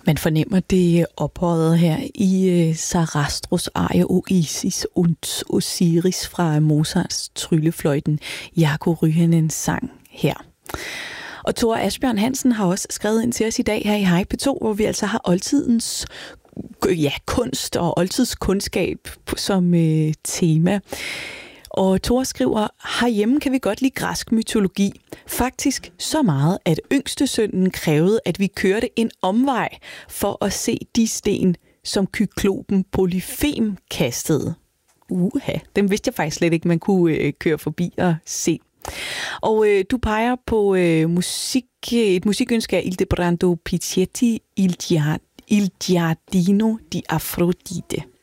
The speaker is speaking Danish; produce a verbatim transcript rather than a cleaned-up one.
Man fornemmer det ophøjet her i Sarastros arie Oasis und Osiris fra Mozarts tryllefløjten Jaakko Ryhänens sang her. Og Thor Asbjørn Hansen har også skrevet ind til os i dag her i Hej P to, hvor vi altså har oldtidens ja, kunst og oldtidskundskab som øh, tema. Og Thor skriver, herhjemme kan vi godt lide græsk mytologi. Faktisk så meget, at yngste sønnen krævede, at vi kørte en omvej for at se de sten, som kyklopen Polyfem kastede. Uha, dem vidste jeg faktisk slet ikke, man kunne øh, køre forbi og se. Og øh, du peger på øh, musik, et musikønske af Ildebrando Pizzetti, Il, Gia, Il Giardino di Afrodite.